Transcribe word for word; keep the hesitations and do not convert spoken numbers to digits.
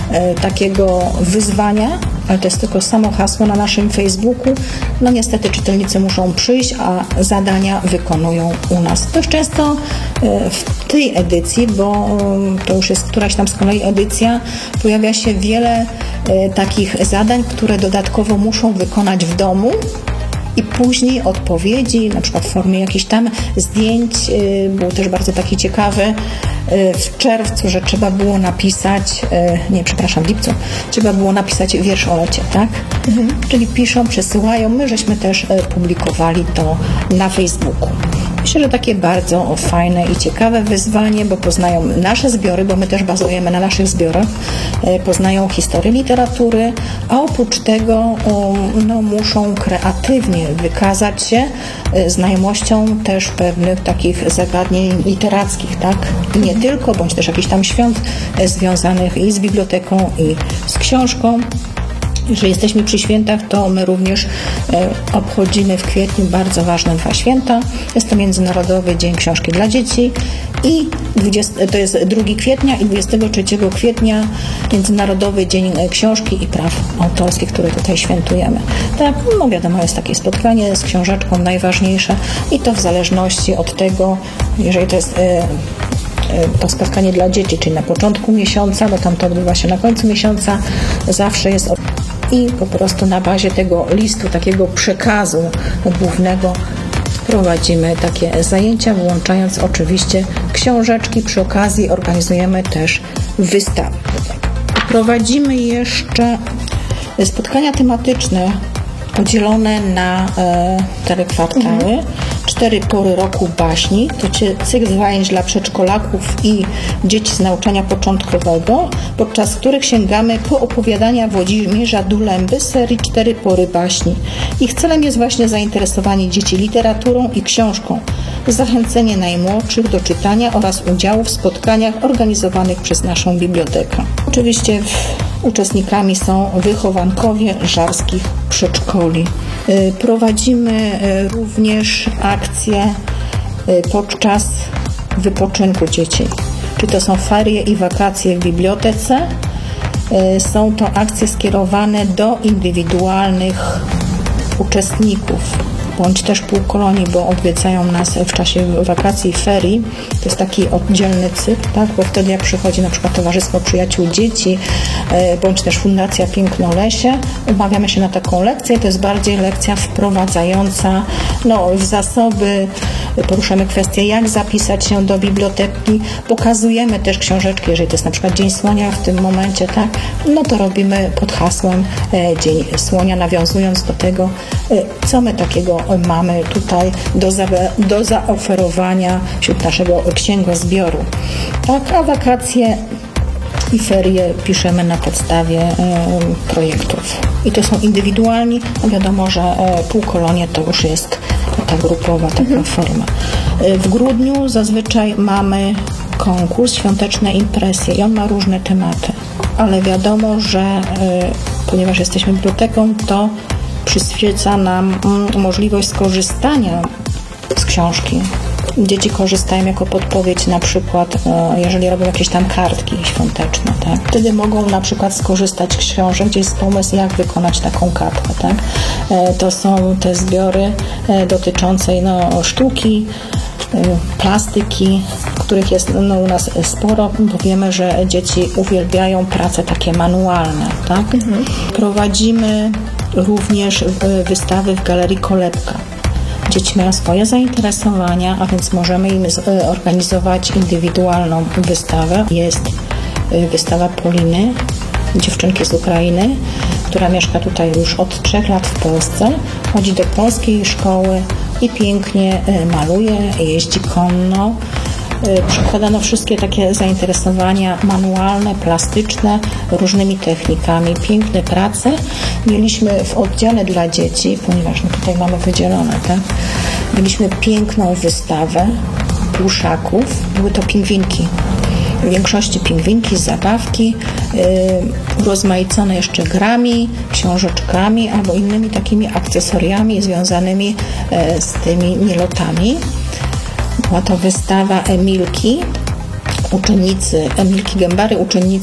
takiego wyzwania, ale to jest tylko samo hasło na naszym Facebooku. No niestety czytelnicy muszą przyjść, a zadania wykonują u nas. Dość często w tej edycji, bo to już jest któraś tam z kolei edycja, pojawia się wiele takich zadań, które dodatkowo muszą wykonać w domu. I później odpowiedzi, na przykład w formie jakichś tam zdjęć, był też bardzo taki ciekawy w czerwcu, że trzeba było napisać, nie, przepraszam, w lipcu, trzeba było napisać wiersz o lecie, tak? Mhm. Czyli piszą, przesyłają, my żeśmy też publikowali to na Facebooku. Myślę, że takie bardzo fajne i ciekawe wyzwanie, bo poznają nasze zbiory, bo my też bazujemy na naszych zbiorach, poznają historię literatury, a oprócz tego no, muszą kreatywnie wykazać się znajomością też pewnych takich zagadnień literackich, tak? I nie tylko, bądź też jakichś tam świąt związanych i z biblioteką, i z książką. Jeżeli jesteśmy przy świętach, to my również e, obchodzimy w kwietniu bardzo ważne dwa święta. Jest to Międzynarodowy Dzień Książki dla Dzieci i dwudziestego, to jest drugiego kwietnia i dwudziestego trzeciego kwietnia Międzynarodowy Dzień Książki i Praw Autorskich, który tutaj świętujemy. Tak, no wiadomo, jest takie spotkanie z książeczką najważniejsze i to w zależności od tego, jeżeli to jest e, to spotkanie dla dzieci, czyli na początku miesiąca, bo tam to odbywa się na końcu miesiąca, zawsze jest i po prostu na bazie tego listu, takiego przekazu głównego prowadzimy takie zajęcia, włączając oczywiście książeczki. Przy okazji organizujemy też wystawy. Prowadzimy jeszcze spotkania tematyczne podzielone na e, cztery kwartały. Mhm. Cztery pory roku baśni, to cykl zajęć dla przedszkolaków i dzieci z nauczania początkowego, podczas których sięgamy po opowiadania Włodzimierza Dulęby z serii Cztery pory baśni. Ich celem jest właśnie zainteresowanie dzieci literaturą i książką, zachęcenie najmłodszych do czytania oraz udziału w spotkaniach organizowanych przez naszą bibliotekę. Oczywiście uczestnikami są wychowankowie żarskich przedszkoli. Prowadzimy również akcje podczas wypoczynku dzieci. Czy to są ferie i wakacje w bibliotece? Są to akcje skierowane do indywidualnych uczestników, bądź też półkolonii, bo odwiedzają nas w czasie wakacji i ferii. To jest taki oddzielny cykl, tak? Bo wtedy jak przychodzi na przykład Towarzystwo Przyjaciół Dzieci, bądź też Fundacja Pięknolesie, umawiamy się na taką lekcję. To jest bardziej lekcja wprowadzająca no, w zasoby, poruszamy kwestię, jak zapisać się do biblioteki, pokazujemy też książeczki, jeżeli to jest na przykład Dzień Słonia w tym momencie, tak? No to robimy pod hasłem Dzień Słonia, nawiązując do tego, co my takiego mamy tutaj do, za, do zaoferowania wśród naszego księgozbioru. Tak, a wakacje i ferie piszemy na podstawie e, projektów. I to są indywidualni, no wiadomo, że e, półkolonie to już jest ta grupowa taka mhm. forma. E, w grudniu zazwyczaj mamy konkurs Świąteczne Impresje i on ma różne tematy, ale wiadomo, że e, ponieważ jesteśmy biblioteką, to przyświeca nam mm, możliwość skorzystania z książki. Dzieci korzystają jako podpowiedź, na przykład jeżeli robią jakieś tam kartki świąteczne, tak? Wtedy mogą na przykład skorzystać z książek, gdzie jest pomysł, jak wykonać taką kartkę, tak? To są te zbiory dotyczące no, sztuki, plastyki, których jest no, u nas sporo, bo wiemy, że dzieci uwielbiają prace takie manualne, tak? Mhm. Prowadzimy również wystawy w Galerii Kolebka. Dzieci mają swoje zainteresowania, a więc możemy im organizować indywidualną wystawę. Jest wystawa Poliny, dziewczynki z Ukrainy, która mieszka tutaj już od trzech lat w Polsce. Chodzi do polskiej szkoły i pięknie maluje, jeździ konno. Przekładano wszystkie takie zainteresowania manualne, plastyczne, różnymi technikami. Piękne prace. Mieliśmy w oddziale dla dzieci, ponieważ no tutaj mamy wydzielone, tak? Mieliśmy piękną wystawę pluszaków. Były to pingwinki. W większości pingwinki, zabawki, yy, urozmaicone jeszcze grami, książeczkami albo innymi takimi akcesoriami związanymi yy, z tymi mielotami. Była to wystawa Emilki, uczennicy Emilki Gębary, uczennicy